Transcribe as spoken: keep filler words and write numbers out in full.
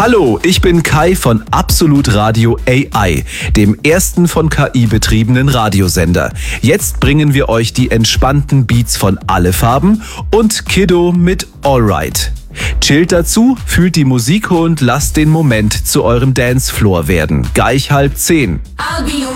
Hallo, ich bin Kai von Absolut Radio A I, dem ersten von K I betriebenen Radiosender. Jetzt bringen wir euch die entspannten Beats von Alle Farben und Kiddo mit Alright. Chillt dazu, fühlt die Musik und lasst den Moment zu eurem Dancefloor werden. Gleich halb zehn.